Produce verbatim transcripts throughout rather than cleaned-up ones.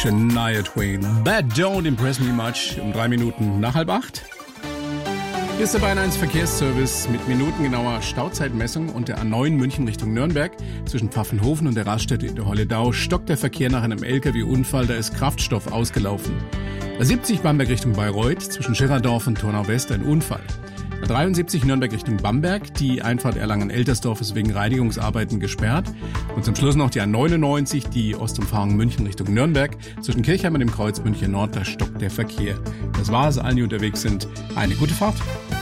Shania Twain. That don't impress me much. Um drei Minuten nach halb acht. Hier ist der Bayern eins Verkehrsservice mit minutengenauer Stauzeitmessung und der A neun München Richtung Nürnberg. Zwischen Pfaffenhofen und der Raststätte in der Holledau stockt der Verkehr nach einem L K W-Unfall, da ist Kraftstoff ausgelaufen. A siebzig Bamberg Richtung Bayreuth, zwischen Schirerdorf und Turnau West ein Unfall. A dreiundsiebzig Nürnberg Richtung Bamberg, die Einfahrt Erlangen-Eltersdorf ist wegen Reinigungsarbeiten gesperrt. Und zum Schluss noch die A neunundneunzig, die Ostumfahrung München Richtung Nürnberg. Zwischen Kirchheim und dem Kreuz München Nord, da stockt der Verkehr. Das war es, allen, die unterwegs sind. Eine gute Fahrt.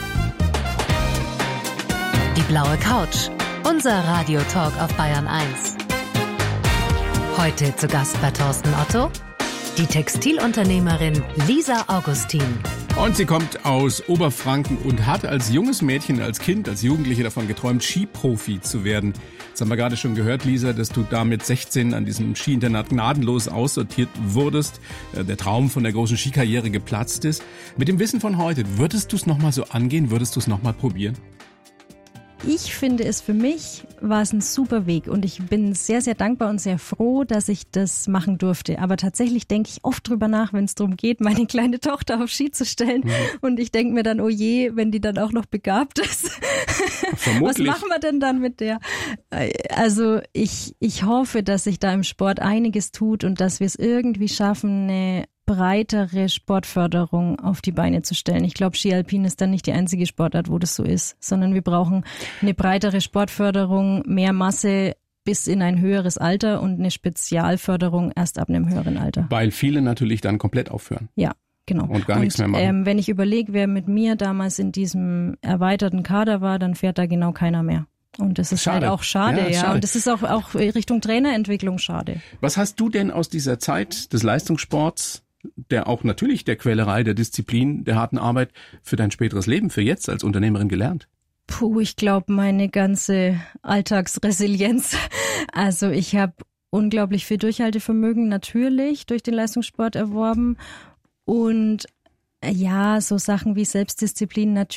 Die blaue Couch, unser Radiotalk auf Bayern eins. Heute zu Gast bei Thorsten Otto, die Textilunternehmerin Lisa Augustin. Und sie kommt aus Oberfranken und hat als junges Mädchen, als Kind, als Jugendliche davon geträumt, Skiprofi zu werden. Jetzt haben wir gerade schon gehört, Lisa, dass du da mit sechzehn an diesem Skiinternat gnadenlos aussortiert wurdest. Der Traum von der großen Skikarriere geplatzt ist. Mit dem Wissen von heute, würdest du es nochmal so angehen? Würdest du es nochmal probieren? Ich finde es für mich war es ein super Weg und ich bin sehr, sehr dankbar und sehr froh, dass ich das machen durfte. Aber tatsächlich denke ich oft drüber nach, wenn es darum geht, meine kleine Tochter auf Ski zu stellen. Mhm. Und ich denke mir dann, oh je, wenn die dann auch noch begabt ist. Vermutlich. Was machen wir denn dann mit der? Also ich, ich hoffe, dass sich da im Sport einiges tut und dass wir es irgendwie schaffen, eine breitere Sportförderung auf die Beine zu stellen. Ich glaube, Ski Alpin ist dann nicht die einzige Sportart, wo das so ist, sondern wir brauchen eine breitere Sportförderung, mehr Masse bis in ein höheres Alter und eine Spezialförderung erst ab einem höheren Alter. Weil viele natürlich dann komplett aufhören. Ja. Genau. Und gar nichts mehr machen. Ähm, wenn ich überlege, wer mit mir damals in diesem erweiterten Kader war, dann fährt da genau keiner mehr. Und das ist schade. Halt auch schade, ja. ja. Schade. Und das ist auch, auch Richtung Trainerentwicklung schade. Was hast du denn aus dieser Zeit des Leistungssports, der auch natürlich der Quälerei, der Disziplin, der harten Arbeit für dein späteres Leben, für jetzt als Unternehmerin gelernt? Puh, ich glaube, meine ganze Alltagsresilienz. Also ich habe unglaublich viel Durchhaltevermögen natürlich durch den Leistungssport erworben und ja, so Sachen wie Selbstdisziplin natürlich.